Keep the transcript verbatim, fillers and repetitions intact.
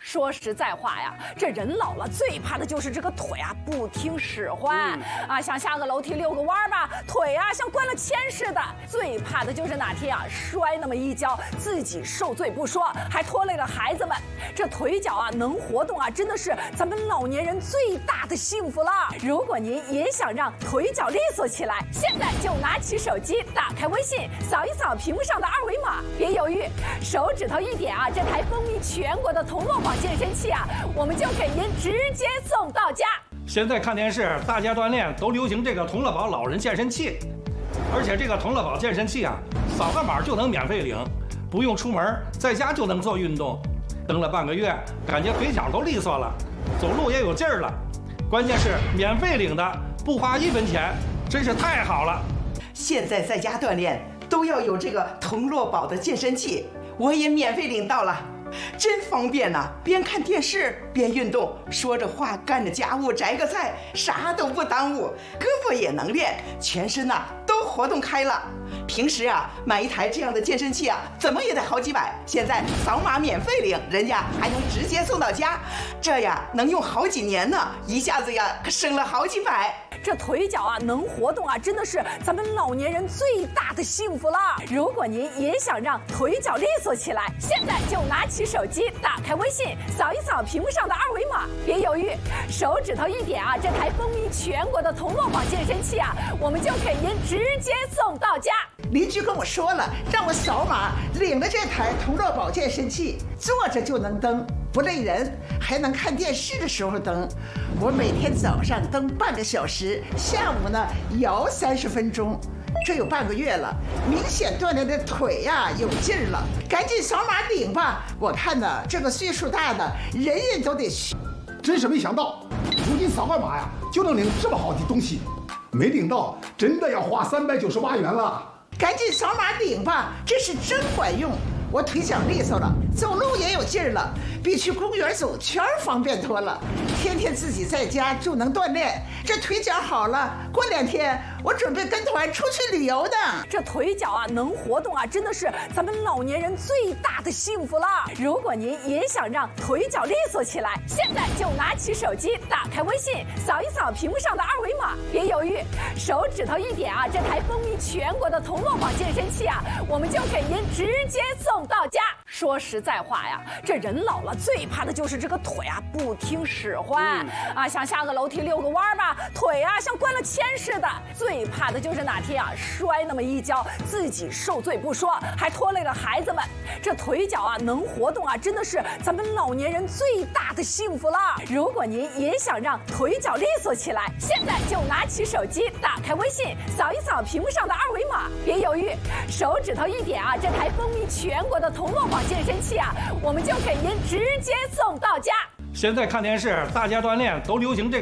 说实在话呀，这人老了最怕的就是这个腿啊不听使唤、嗯、啊，想下个楼梯遛个弯吧，腿啊像灌了铅似的。最怕的就是哪天啊摔那么一跤，自己受罪不说，还拖累了孩子们。这腿脚啊能活动啊，真的是咱们老年人最大的幸福了。如果您也想让腿脚利索起来，现在就拿起手机，打开微信，扫一扫屏幕上的二维码，别犹豫，手指头一点啊，这台风靡全国的同乐宝健身器啊，我们就给您直接送到家。 现在看电视，大家锻炼都流行这个同乐宝老人健身器，而且这个同乐宝健身器啊，扫个码就能免费领，不用出门，在家就能做运动。蹬了半个月，感觉腿脚都利索了，走路也有劲儿了。关键是免费领的，不花一分钱，真是太好了。 现在在家锻炼都要有这个同乐宝的健身器，我也免费领到了。真方便呐、啊！边看电视边运动，说着话干着家务，摘个菜，啥都不耽误，胳膊也能练，全身呐、啊、都活动开了。平时啊买一台这样的健身器啊，怎么也得好几百，现在扫码免费领，人家还能直接送到家，这呀能用好几年呢，一下子呀可省了好几百。 这腿脚啊能活动啊，真的是咱们老年人最大的幸福了。如果您也想让腿脚利索起来，现在就拿起手机，打开微信，扫一扫屏幕上的二维码，别犹豫，手指头一点啊，这台风靡全国的同乐宝健身器啊，我们就给您直接送到家。 邻居跟我说了，让我扫码领了这台同乐宝健身器，坐着就能蹬，不累人，还能看电视的时候蹬。我每天早上蹬半个小时，下午呢摇三十分钟，这有半个月了，明显锻炼的腿呀、啊、有劲儿了。赶紧扫码领吧！我看呢，这个岁数大的人人都得学。 真是没想到，如今扫个码呀就能领这么好的东西，没领到真的要花三百九十八元了。 赶紧扫码领吧，这是真管用。我腿脚利索了，走路也有劲儿了，比去公园走圈方便多了。天天自己在家就能锻炼，这腿脚好了，过两天我准备跟团出去旅游呢。 这腿脚啊能活动啊，真的是咱们老年人最大的幸福了。如果您也想让腿脚利索起来，现在就拿起手机，打开微信，扫一扫屏幕上的二维码，别犹豫，手指头一点啊，这台风靡全国的同乐宝健身器啊，我们就给您直接送到家。说实在话呀，这人老了最怕的就是这个腿啊不听使唤、嗯、啊，想下个楼梯遛个弯吧，腿啊像灌了铅似的。最怕的就是哪天啊摔那么一跤，自己受罪不说，还拖累了孩子们。这腿脚啊能活动啊，真的是咱们老年人最大的幸福了。如果您也想让腿脚利索起来，现在就拿起手机，打开微信，扫一扫屏幕上的二维码，别犹豫，手指头一点啊，这台风靡全国的同乐宝健身器啊，我们就给您直接送到家。 现在看电视，大家锻炼都流行这个